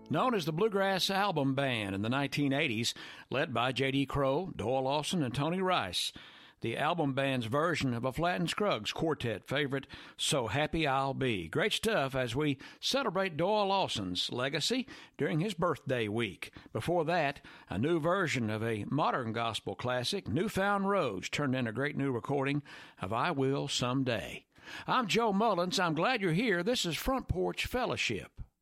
Known as the Bluegrass Album Band in the 1980s, led by J.D. Crowe, Doyle Lawson, and Tony Rice, the album band's version of a Flatt & Scruggs quartet favorite, So Happy I'll Be. Great stuff as we celebrate Doyle Lawson's legacy during his birthday week. Before that, a new version of a modern gospel classic, Newfound Roads, turned in a great new recording of I Will Someday. I'm Joe Mullins. I'm glad you're here. This is Front Porch Fellowship.